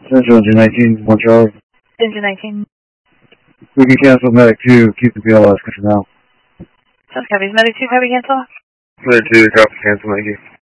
Central Engine 19, 1 Charlie. Engine 19. We can cancel Medic 2, keep the BLS for now. Sounds copy. Medic 2, copy cancel. Medic 2, copy cancel, thank you.